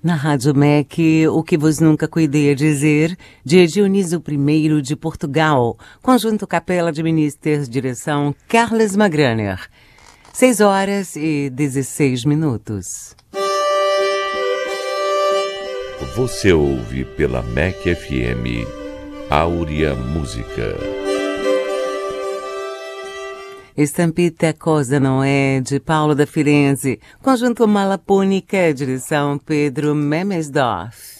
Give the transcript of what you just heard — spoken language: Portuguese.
Na Rádio MEC, o que vos nunca cuidei a dizer, de Dionísio I de Portugal, Conjunto Capela de Ministers, direção Carles Magraner. 6h16. Você ouve pela MEC FM Áurea Música. Estampita Cosa Não É, de Paulo da Firenze, Conjunto Malapúnica, direção Pedro Memesdorf.